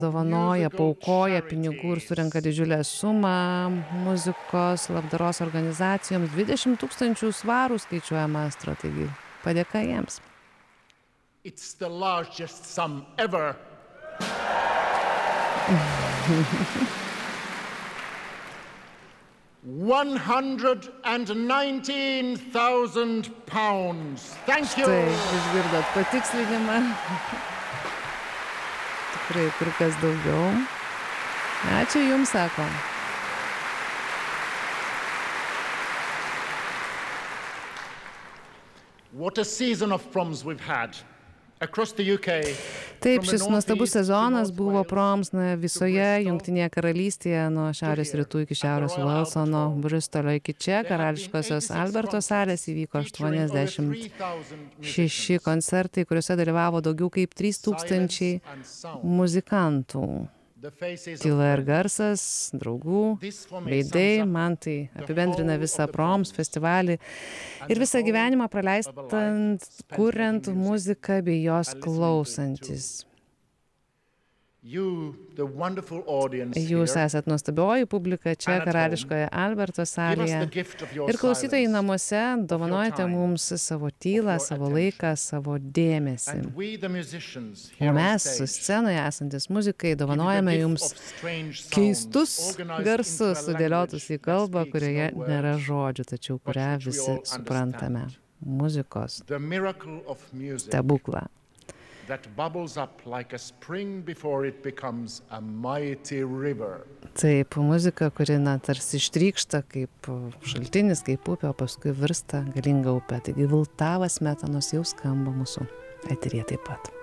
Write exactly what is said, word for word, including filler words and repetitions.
dovanoja, paaukoja pinigų ir surenka didžiulę sumą muzikos labdaros organizacijoms. dvidešimt tūkstančių svarų skaičiuoja maestro, taigi padėka jiems. It's the largest sum ever. one hundred nineteen thousand pounds. Thank you. Štai, išgirdot patikslinimą. Tikrai kur kas daugiau. Ačiū jums, sako. What a season of proms we've had. Across the U K. Taip, šis nuostabus sezonas buvo proms na, visoje Jungtinėje karalystėje, nuo šiaurės rytų iki šiaurės Velso, nuo Bristolio iki čia. Karališkosios Alberto salės įvyko aštuoniasdešimt šeši koncertai, kuriuose dalyvavo daugiau kaip trys tūkstančiai muzikantų. Tyla ir garsas, draugų, veidai, man tai apibendrina visą proms festivalį ir visą gyvenimą praleistant, kuriant muziką bei jos klausantis. Jūs esat nuostabioji publika čia Karališkoje Alberto salėje ir klausytojai namuose dovanojate mums savo tylą, savo laiką, savo dėmesį. O mes, scenoje esantis muzikai, dovanojame jums keistus garsus sudėliotus į kalbą, kurioje nėra žodžių, tačiau kurią visi suprantame. Muzikos stebuklą. That bubbles up like a spring before it becomes a mighty river. Taip, muzika, kuri na, tarsi ištrykšta kaip šaltinis, kaip upė, o paskui virsta galinga upė. Taigi Vltava Smetanos jau skamba mūsų eteryje taip pat.